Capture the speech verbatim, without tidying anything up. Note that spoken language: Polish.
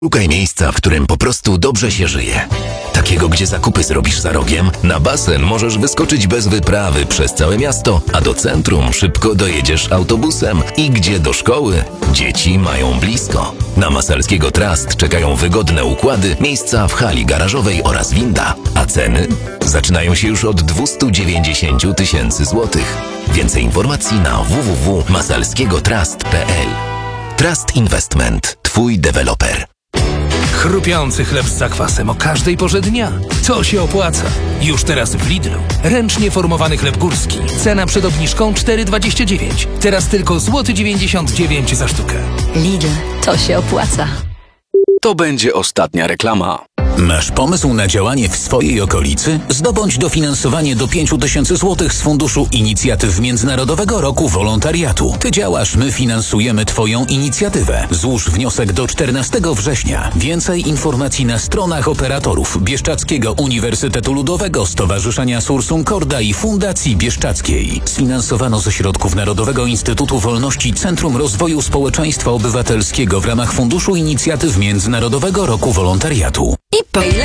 Szukaj miejsca, w którym po prostu dobrze się żyje. Takiego, gdzie zakupy zrobisz za rogiem, na basen możesz wyskoczyć bez wyprawy przez całe miasto, a do centrum szybko dojedziesz autobusem i gdzie do szkoły dzieci mają blisko. Na Masalskiego Trust czekają wygodne układy, miejsca w hali garażowej oraz winda, a ceny zaczynają się już od dwieście dziewięćdziesiąt tysięcy złotych. Więcej informacji na w w w kropka masalskiego trust kropka p l. Trust Investment. Twój deweloper. Chrupiący chleb z zakwasem o każdej porze dnia. To się opłaca. Już teraz w Lidlu. Ręcznie formowany chleb górski. Cena przed obniżką cztery dwadzieścia dziewięć. Teraz tylko złoty dziewięćdziesiąt dziewięć za sztukę. Lidl, to się opłaca. To będzie ostatnia reklama. Masz pomysł na działanie w swojej okolicy? Zdobądź dofinansowanie do pięć tysięcy złotych z Funduszu Inicjatyw Międzynarodowego Roku Wolontariatu. Ty działasz, my finansujemy Twoją inicjatywę. Złóż wniosek do czternastego września. Więcej informacji na stronach operatorów Bieszczadzkiego Uniwersytetu Ludowego, Stowarzyszenia Sursum Corda i Fundacji Bieszczadzkiej. Sfinansowano ze środków Narodowego Instytutu Wolności Centrum Rozwoju Społeczeństwa Obywatelskiego w ramach Funduszu Inicjatyw Międzynarodowego Roku Wolontariatu. I po